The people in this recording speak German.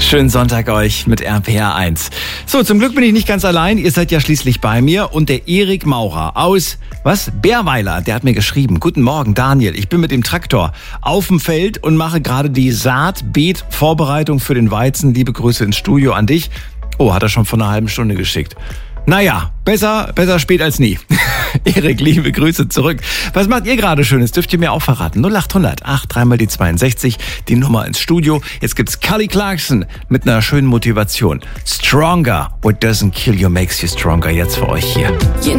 Schönen Sonntag euch mit RPR 1. So, zum Glück bin ich nicht ganz allein. Ihr seid ja schließlich bei mir. Und der Erik Maurer aus, Bärweiler, der hat mir geschrieben. Guten Morgen, Daniel. Ich bin mit dem Traktor auf dem Feld und mache gerade die Saatbeet-Vorbereitung für den Weizen. Liebe Grüße ins Studio an dich. Oh, hat er schon vor einer halben Stunde geschickt. Naja, besser spät als nie. Erik, liebe Grüße zurück. Was macht ihr gerade Schönes? Dürft ihr mir auch verraten. 0800 83 mal die 62, die Nummer ins Studio. Jetzt gibt's Kelly Clarkson mit einer schönen Motivation. Stronger. What doesn't kill you makes you stronger. Jetzt für euch hier.